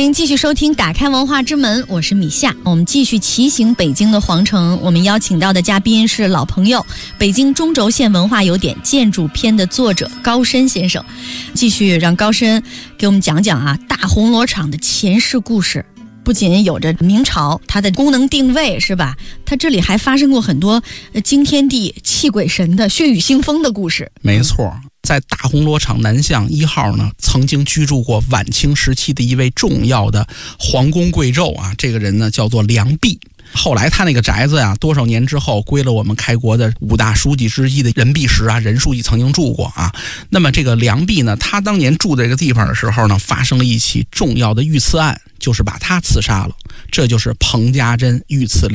欢迎继续收听打开文化之门，我是米夏。我们继续骑行北京的皇城，我们邀请到的嘉宾是老朋友，北京中轴线文化有点建筑篇的作者高深先生。继续让高深给我们讲讲啊大红螺厂的前世故事。不仅有着明朝它的功能定位是吧，它这里还发生过很多惊天地泣鬼神的血雨腥风的故事。 没错，在大红螺厂南巷1号呢，曾经居住过晚清时期的一位重要的皇宫贵胄啊，这个人呢叫做梁弼。后来他那个宅子呀，多少年之后归了我们开国的5大书记之一的任弼时啊，任书记曾经住过啊。那么这个梁弼呢，他当年住这个地方的时候呢，发生了一起重要的遇刺案，就是把他刺杀了，这就是彭家珍遇刺